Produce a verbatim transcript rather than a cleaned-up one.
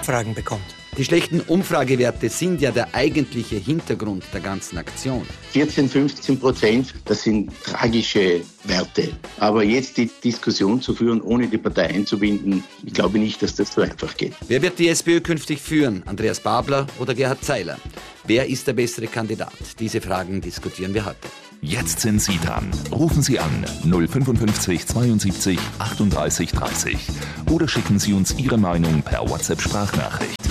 Abfragen bekommt. Die schlechten Umfragewerte sind ja der eigentliche Hintergrund der ganzen Aktion. vierzehn, fünfzehn Prozent, das sind tragische Werte. Aber jetzt die Diskussion zu führen, ohne die Partei einzubinden, ich glaube nicht, dass das so einfach geht. Wer wird die SPÖ künftig führen? Andreas Babler oder Gerhard Zeiler? Wer ist der bessere Kandidat? Diese Fragen diskutieren wir heute. Jetzt sind Sie dran. Rufen Sie an null fünfundfünfzig zweiundsiebzig achtunddreißig dreißig oder schicken Sie uns Ihre Meinung per WhatsApp-Sprachnachricht.